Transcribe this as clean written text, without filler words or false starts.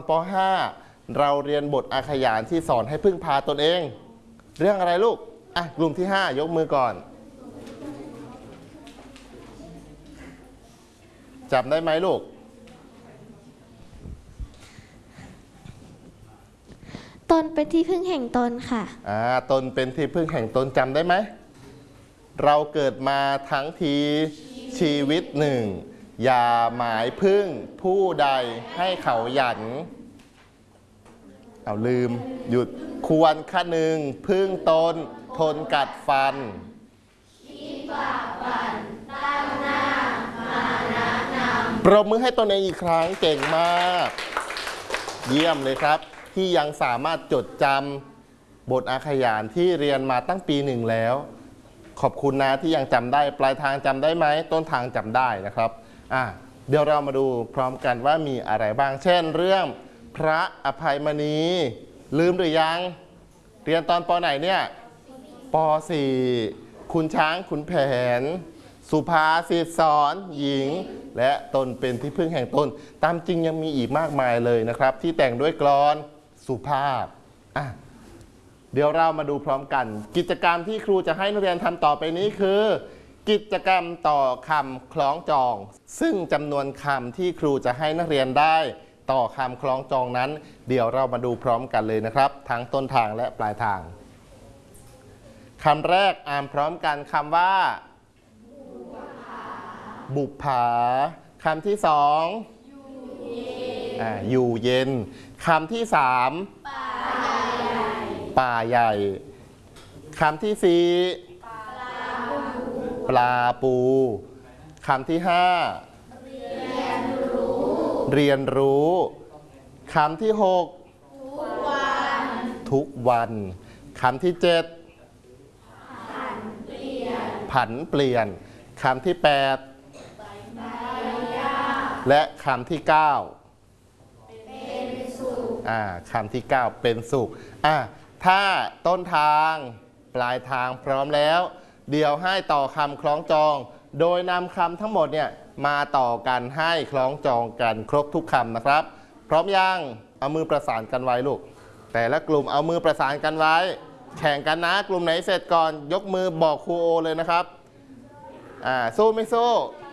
ป .5 เราเรียนบทอาขยานที่สอนให้พึ่งพาตนเองเรื่องอะไรลูกกลุ่มที่5ยกมือก่อนจำได้ไหมลูกตนเป็นที่พึ่งแห่งตนค่ะตนเป็นที่พึ่งแห่งตนจำได้ไหมเราเกิดมาทั้งทีชีวิตหนึ่งอย่าหมายพึ่งผู้ใดให้เขาหยันเอาลืมหยุดควรคะนึงพึ่งตนทนกัดฟันคิดฝ่าฟันตั้งหน้ามานะนำปรบมือให้ตนเองอีกครั้งเก่งมากเยี่ยมเลยครับที่ยังสามารถจดจำบทอาขยานที่เรียนมาตั้งปี1แล้วขอบคุณนะที่ยังจำได้ปลายทางจำได้ไหมต้นทางจำได้นะครับเดี๋ยวเรามาดูพร้อมกันว่ามีอะไรบ้างเช่นเรื่องพระอภัยมณีลืมหรือยังเรียนตอนป.ไหนเนี่ยป.4 คุณช้างขุนแผนสุภาษิตสอนหญิงและตนเป็นที่พึ่งแห่งตนตามจริงยังมีอีกมากมายเลยนะครับที่แต่งด้วยกลอนสุภาพเดี๋ยวเรามาดูพร้อมกันกิจกรรมที่ครูจะให้นักเรียนทำต่อไปนี้คือกิจกรรมต่อคำคล้องจองซึ่งจำนวนคำที่ครูจะให้นักเรียนได้ต่อคำคล้องจองนั้นเดี๋ยวเรามาดูพร้อมกันเลยนะครับทั้งต้นทางและปลายทางคำแรกอ่านพร้อมกันคำว่าบุปผาคำที่2อยู่เย็นคำที่3ป่าใหญ่คำที่4ปลาปูคำที่5เรียนรู้คำที่6ทุกวันคำที่7ผันเปลี่ยนคำที่8และคำที่9คำที่9เป็นสุขถ้าต้นทางปลายทางพร้อมแล้วเดี๋ยวให้ต่อคำคล้องจองโดยนำคำทั้งหมดเนี่ยมาต่อกันให้คล้องจองกันครบทุกคำนะครับพร้อมยังเอามือประสานกันไว้ลูกแต่ละกลุ่มเอามือประสานกันไว้แข่งกันนะกลุ่มไหนเสร็จก่อนยกมือบอกครูโอเลยนะครับสู้ไม่สู้